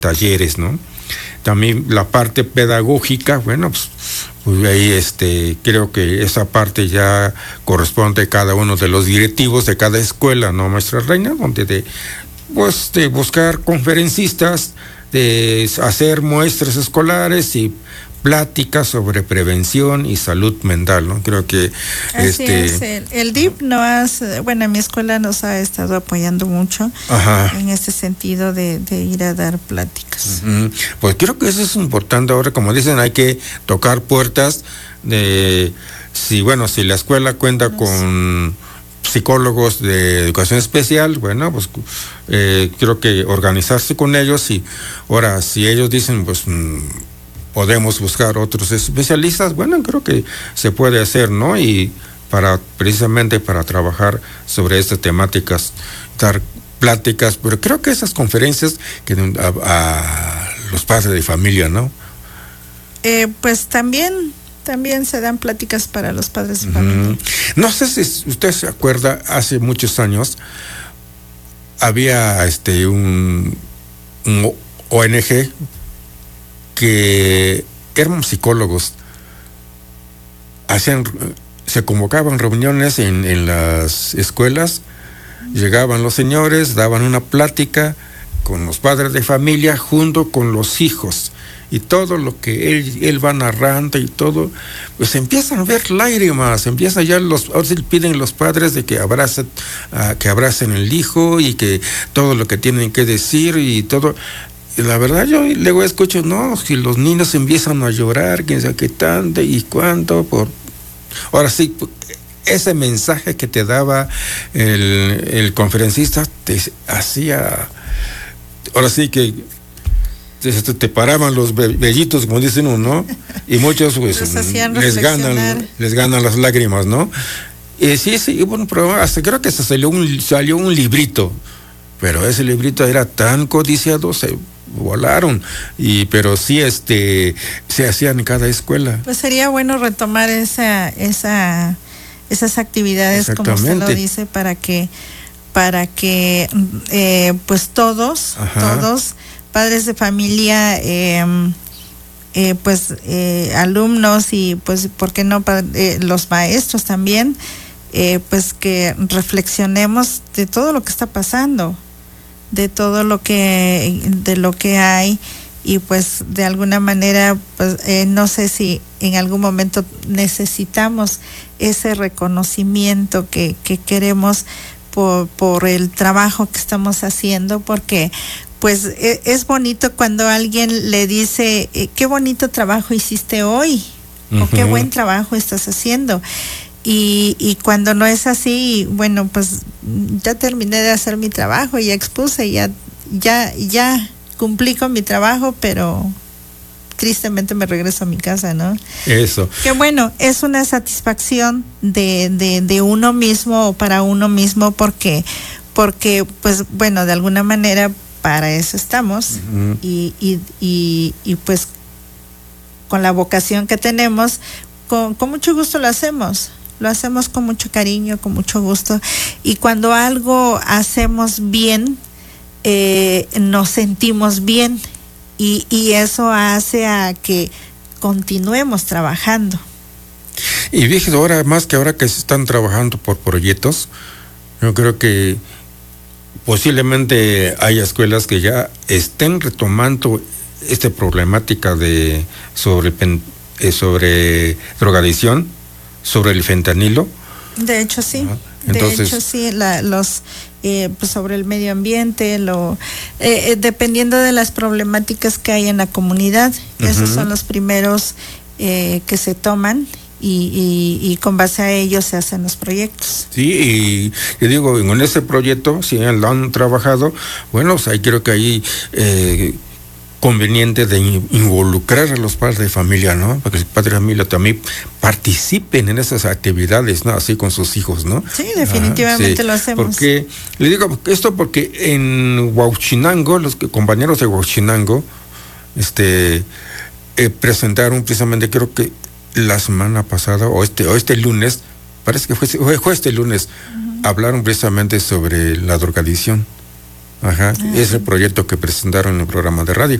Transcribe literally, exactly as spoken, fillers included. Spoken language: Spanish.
talleres, ¿no? También la parte pedagógica, bueno, pues, pues ahí este, creo que esa parte ya corresponde a cada uno de los directivos de cada escuela, ¿no, maestra Reina? Donde de, pues, de buscar conferencistas, de hacer muestras escolares y pláticas sobre prevención y salud mental, ¿no? Creo que Así este es, el, el D I P no hace, bueno, mi escuela nos ha estado apoyando mucho Ajá. en este sentido de, de ir a dar pláticas. Uh-huh. Pues creo que eso es importante ahora, como dicen, hay que tocar puertas de si, bueno, si la escuela cuenta no con psicólogos de educación especial, bueno, pues eh, creo que organizarse con ellos y ahora si ellos dicen, pues mmm, podemos buscar otros especialistas, bueno, creo que se puede hacer, ¿no? Y para precisamente para trabajar sobre estas temáticas, dar pláticas, pero creo que esas conferencias que a, a los padres de familia, ¿no? Eh, pues también, también se dan pláticas para los padres de uh-huh. familia. No sé si usted se acuerda, hace muchos años había este un, un O N G que eran psicólogos, hacían, se convocaban reuniones en, en las escuelas, llegaban los señores, daban una plática con los padres de familia junto con los hijos y todo lo que él, él va narrando y todo, pues empiezan a ver lágrimas, empiezan ya los, ahora sí piden los padres de que abracen, uh, que abracen el hijo y que todo lo que tienen que decir y todo. Y la verdad yo luego escucho, no, si los niños empiezan a llorar, quién sabe qué tanto y cuánto, por... Ahora sí, ese mensaje que te daba el, el conferencista te hacía, ahora sí que te, te paraban los vellitos, como dicen uno, ¿no? Y muchos pues les ganan, les ganan las lágrimas, ¿no? Y sí, sí, hubo un programa, hasta creo que se salió un, salió un librito, pero ese librito era tan codiciado, se volaron, y pero sí este se hacían en cada escuela. Pues sería bueno retomar esa esa esas actividades, como usted lo dice, para que para que eh, pues todos Ajá. todos padres de familia, eh, eh, pues eh, alumnos y pues por qué no eh, los maestros también, eh, pues que reflexionemos de todo lo que está pasando, de todo lo que de lo que hay, y pues de alguna manera pues eh, no sé si en algún momento necesitamos ese reconocimiento que, que queremos por, por el trabajo que estamos haciendo, porque pues eh, es bonito cuando alguien le dice eh, qué bonito trabajo hiciste hoy, uh-huh. o qué buen trabajo estás haciendo. Y, y cuando no es así, bueno, pues ya terminé de hacer mi trabajo, ya expuse, ya, ya, ya cumplí con mi trabajo, pero tristemente me regreso a mi casa, ¿no? Eso. Que bueno, es una satisfacción de, de, de uno mismo o para uno mismo, porque, porque, pues bueno, de alguna manera para eso estamos, uh-huh. y, y, y, y pues con la vocación que tenemos, con, con mucho gusto lo hacemos. Lo hacemos con mucho cariño, con mucho gusto. Y cuando algo hacemos bien, eh, nos sentimos bien. Y, y eso hace a que continuemos trabajando. Y fíjate, ahora más que ahora que se están trabajando por proyectos, yo creo que posiblemente haya escuelas que ya estén retomando esta problemática de sobre, eh, sobre drogadicción, sobre el fentanilo. De hecho sí, uh-huh. Entonces, de hecho sí, la, los eh, pues sobre el medio ambiente, lo eh, dependiendo de las problemáticas que hay en la comunidad, uh-huh. esos son los primeros eh, que se toman. Y, y, y con base a ellos se hacen los proyectos. Sí, y yo digo, en ese proyecto, si lo han trabajado, bueno, pues ahí creo que ahí eh, conveniente de involucrar a los padres de familia, ¿no? Para que los padres de familia también participen en esas actividades, ¿no? Así con sus hijos, ¿no? Sí, definitivamente Ajá, sí. lo hacemos. Porque, le digo esto porque en Huauchinango, los compañeros de Huauchinango, este, eh, presentaron precisamente, creo que la semana pasada, o este, o este lunes, parece que fue, fue este lunes, uh-huh. hablaron precisamente sobre la drogadicción. Ajá, ah, es el proyecto que presentaron en el programa de radio.